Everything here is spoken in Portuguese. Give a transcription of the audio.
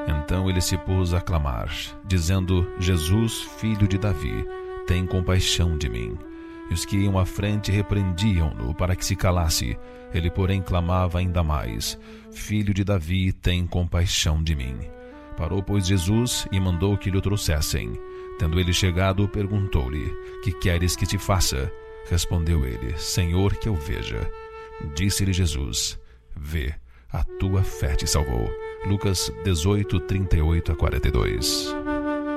Então ele se pôs a clamar, dizendo: Jesus, filho de Davi, tem compaixão de mim. E os que iam à frente repreendiam-no para que se calasse. Ele, porém, clamava ainda mais: Filho de Davi, tem compaixão de mim. Parou, pois, Jesus e mandou que lhe o trouxessem. Tendo ele chegado, perguntou-lhe: Que queres que te faça? Respondeu ele: Senhor, que eu veja. Disse-lhe Jesus: Vê, a tua fé te salvou. Lucas 18, 38 a 42.